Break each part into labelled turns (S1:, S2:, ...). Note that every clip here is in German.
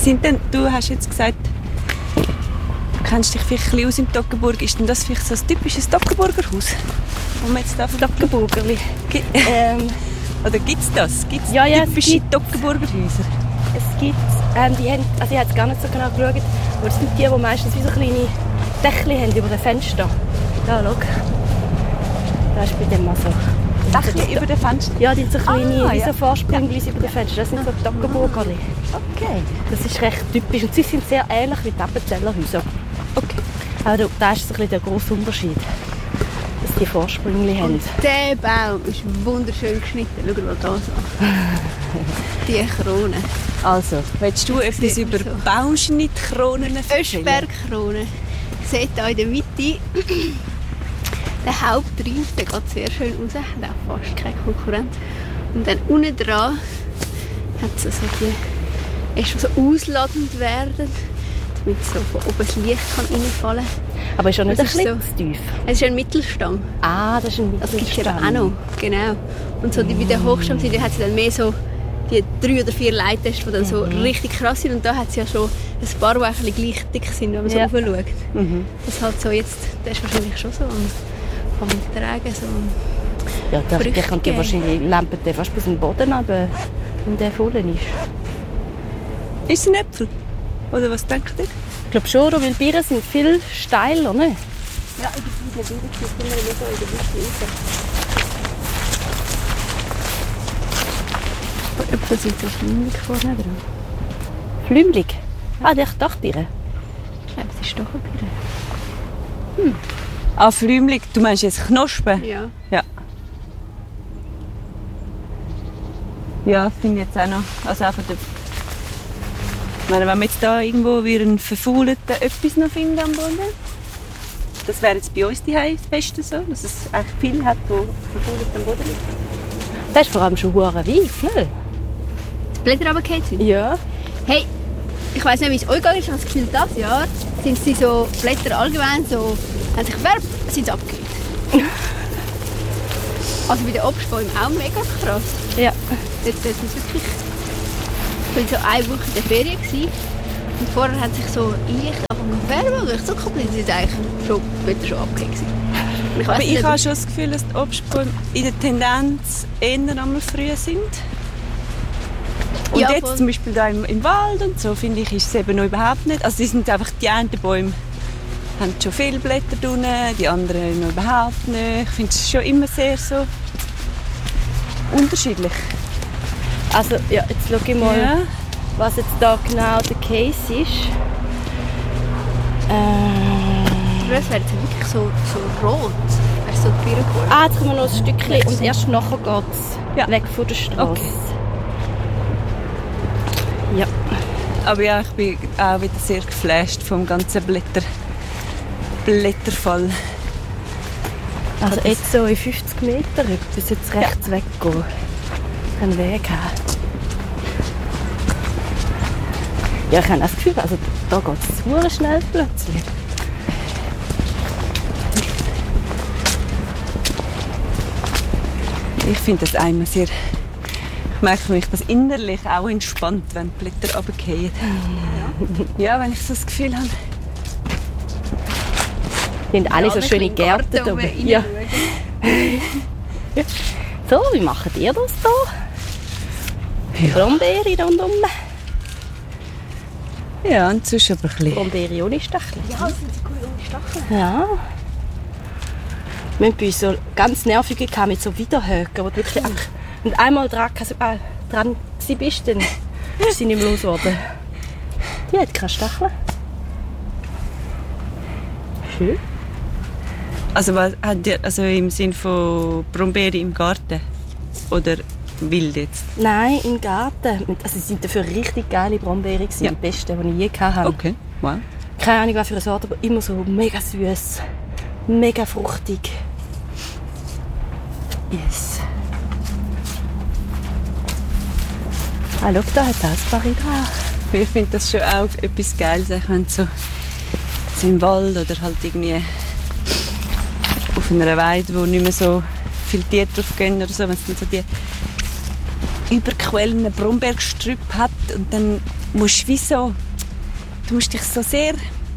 S1: Du hast jetzt gesagt, du kennst dich vielleicht ein bisschen aus im Toggenburg. Ist denn das vielleicht so ein typisches Toggenburger Haus? Wo man jetzt da
S2: Toggenburgerli.
S1: Oder gibt es das? Gibt es typische Toggenburger Häuser?
S2: Es gibt, ich habe es gar nicht so genau geschaut, aber das sind die meistens wie so kleine Dächli haben über den Fenster. Da, schau. Da ist bei dem mal so.
S1: Dächli über den Fenster?
S2: Ja, die so kleine wie so Vorsprünge über den Fenster. Das sind so Toggenburgerli.
S1: Okay.
S2: Das ist recht typisch. Und sie sind sehr ähnlich wie die Appenzeller Häuser.
S1: Okay.
S2: Aber da ist so ein bisschen der grosse Unterschied, dass die Vorsprünge haben.
S3: Der Baum ist wunderschön geschnitten. Schau mal da so. Die Krone.
S1: Also, willst du etwas über Baumschnittkronen erzählen?
S3: Öschbergkrone. Seht hier in der Mitte der Hauptreif, der geht sehr schön raus, hat auch fast keine Konkurrenz. Und dann unten dran hat es also die Äste, die so ausladend werden, damit so von oben das Licht reinfallen kann.
S2: Aber ist auch nicht ein bisschen
S3: so,
S2: zu tief?
S3: Es ist ein Mittelstamm.
S2: Ah, das ist ein
S3: Das gibt es
S2: Mittelstamm.
S3: auch noch, genau. Und so bei den Hochstammseiten hat sie dann mehr so die 3 oder 4 Leittests, die dann so richtig krass sind. Und da hat es ja schon ein paar, die ein bisschen gleich dick sind, wenn man so raufschaut. Das halt so jetzt, der ist wahrscheinlich schon so am Tragen. So
S2: ja, der kann die wahrscheinlich lampen fast bis zum Boden runter, wenn der voll ist.
S1: Ist es ein Äpfel? Oder was denkt ihr?
S2: Ich glaube schon, weil Bieren sind viel steiler, ne?
S3: Ja, in der Bieren sind immer so in der Wüste raus. Die Äpfel sind so flümelig vorne dran.
S2: Flümelig? Ah, der Dachbieren.
S3: Ich glaube, es ist doch ein Bieren.
S1: Ah, flümelig. Du meinst jetzt Knospen?
S3: Ja.
S1: Ja. Ja, finde ich jetzt auch noch. Also einfach ich meine, wenn wir jetzt da irgendwo wieder einen verfaulten etwas noch finden am Boden, das wäre jetzt bei uns die das Beste so, dass es eigentlich viel hat, wo verfault am Boden liegt.
S2: Das ist vor allem schon hure weich, ne?
S3: Die Blätter runtergefallen sind?
S2: Ja.
S3: Hey, ich weiss nicht, wie es euch geht. Ich habe das Gefühl, dieses Jahr sind sie so Blätter allgemein so, haben sich gefärbt, sind sie abgekühlt. Also bei den Obstbäumen auch mega krass.
S2: Ja.
S3: Jetzt ist es wirklich... Ich war so eine Woche in der Ferien gewesen, und vorher hat sich so leicht angefangen und ich so komplett, sie sind eigentlich schon abgekühlt.
S1: Aber ich habe schon das Gefühl, dass die Obstbäume in der Tendenz eher einmal früh sind. Und
S3: Ja,
S1: jetzt
S3: voll.
S1: zum Beispiel da im Wald und so, finde ich, ist es eben noch überhaupt nicht. Also die sind einfach, die einen Bäume haben schon viele Blätter drin, die anderen noch überhaupt nicht. Ich finde es schon immer sehr so unterschiedlich.
S2: Also, ja, jetzt schaue ich mal,
S1: Ja.
S2: was jetzt da genau der Case ist.
S3: Das wäre jetzt wirklich so rot. Weißt du, so die Birnenkohle.
S2: Ah, jetzt kommen wir noch ein Stückchen und erst nachher geht es weg von der Straße.
S1: Okay.
S2: Ja.
S1: Aber ja, ich bin auch wieder sehr geflasht vom ganzen Blätterfall.
S2: Also jetzt so in 50 Meter bis jetzt rechts weggehen. Einen Weg haben. Ja, ich habe das Gefühl, also da geht es super schnell plötzlich.
S1: Ich finde das einmal sehr... Ich merke mich das innerlich auch entspannt, wenn die Blätter runterfallen. Ja, wenn ich so das Gefühl habe.
S2: Die haben alle so schöne Gärten da oben. Ja. So, wie macht ihr das hier? Brombeere rundum.
S1: Ja, und sonst aber ein bisschen.
S2: Brombeere ohne Stacheln.
S3: Ja, das sind so coole Stacheln.
S2: Ja. Wir haben bei uns so ganz nervige gehabt mit so Widerhöcken, wo du wirklich einfach, wenn du einmal dran bist, dann ist sie nicht mehr losgeworden. Die hat keine Stacheln. Schön.
S1: Also, also im Sinne von Brombeere im Garten? Oder wild jetzt?
S2: Nein, im Garten. Also, sie sind dafür richtig geile Brombeeren.
S1: Ja.
S2: Die besten, die ich je hatte.
S1: Okay, wow.
S2: Keine Ahnung, was für eine Sorte, aber immer so mega süß, mega fruchtig. Yes. Ah, schau, da hat es ein paar dran.
S1: Ich finde das schon auch etwas Geiles, wenn du so im Wald oder halt irgendwie auf einer Weide, wo nicht mehr so viele Tiere drauf gehen oder so, wenn es dann so die überquellenden Brombeergestrüpp hat und dann musst du musst dich so sehr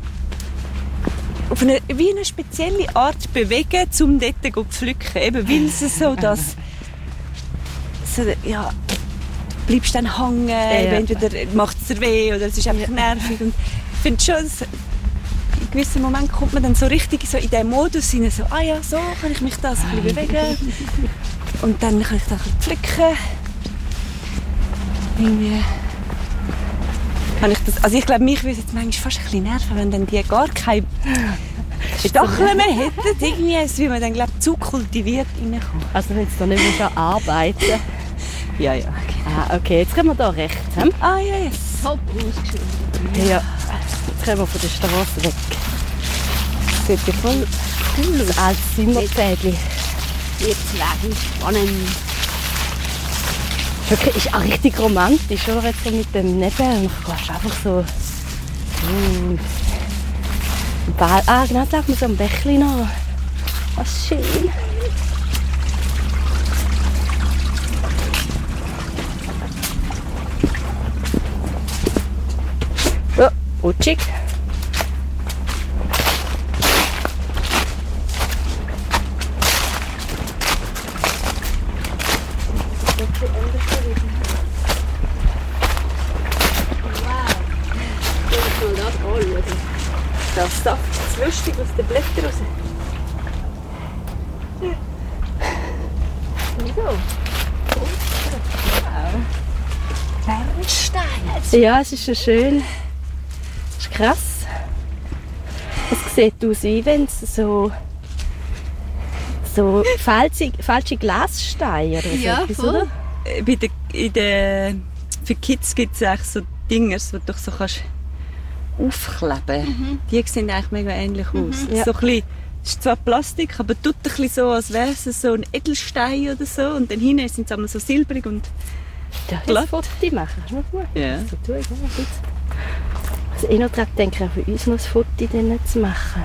S1: auf wie eine spezielle Art bewegen, um dort zu pflücken. Eben, weil es so, dass so, ja, du bleibst dann hängen, entweder macht es dir weh oder es ist einfach nervig. Und ich finde schon, in gewissen Momenten kommt man dann so richtig so in diesen Modus hinein, so, so kann ich mich da so ein bisschen bewegen. Und dann kann ich da ein bisschen pflücken. Irgendwie kann ich das, also ich glaube, mich würde es jetzt manchmal fast ein bisschen nerven, wenn dann die gar keine Stacheln mehr hätten. Irgendwie, als wie man dann, glaube ich, zu kultiviert reinkommt.
S2: Also wenn es da nicht mehr arbeiten.
S1: Ja. Okay.
S2: Okay, jetzt können wir da rechts. Hm?
S1: Yes.
S3: Top ausgeschildert.
S2: Ja, jetzt kommen wir von der Straße weg.
S1: Das sieht ja voll cool aus.
S2: Als Zimmerzädli.
S3: Jetzt Weg spannend.
S2: Wirklich, ist auch richtig romantisch, oder? Jetzt so mit dem Nebel. Und du gehst einfach so... genau, da laufen wir so am Bächlein nach. Was schön. Oh, rutschig.
S1: Das saft lustig aus den Blättern raus. Wieso? Wow. Bernstein.
S2: Ja, es ist so schön. Es ist krass. Es sieht aus, wie wenn es so falsche Glassteine oder so
S3: Ja,
S2: etwas,
S3: voll.
S2: oder?
S1: Für Kids gibt es eigentlich so Dingers, die du so kannst aufkleben. Die sehen eigentlich mega ähnlich aus.
S2: Ja.
S1: So ein bisschen, es ist zwar Plastik, aber tut ein bisschen so, als wäre es so ein Edelstein oder so. Und dann hinten sind sie einmal so silbrig und
S2: Ja,
S1: glatt.
S2: ein Foto machen, kannst du mal gut.
S1: Ja.
S2: So tue ich mal gut. Also ich noch daran denke, auch für uns noch ein Foto dann zu machen.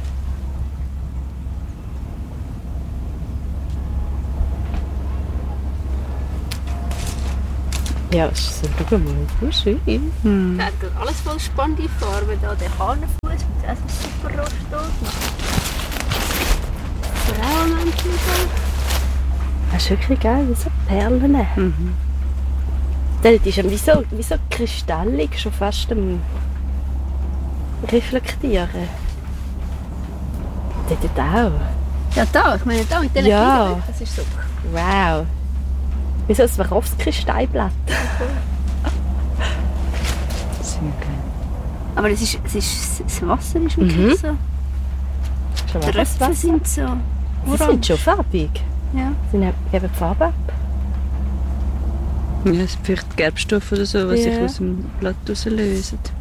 S2: Ja, es ist so, schau mal, so schön.
S3: Der hat gerade alles voll spannende Farben. Da der Hahnenfuß mit einem super Rostdose. Frauenmännchen so.
S2: Das ist wirklich geil, wie so Perlen. Das ist ja wie so kristallig, schon fast am Reflektieren. Dort auch.
S3: Ja, da. Ich meine, da mit diesen
S2: Ja.
S3: Fliegen. Das ist so.
S2: Wow. Wie so ein Swarovski-Steinblatt.
S1: sehr geil.
S3: Aber das Wasser ist wirklich so.
S2: Schon
S3: Die
S2: mal das
S3: Röpfe
S2: Wasser.
S3: sind so
S2: Sie sind
S3: orange.
S2: schon farbig.
S3: Ja.
S2: Sie geben die Farbe ab.
S1: Ja, es sind vielleicht Gerbstoffe oder so, was
S2: Ja.
S1: sich aus dem Blatt rauslösen.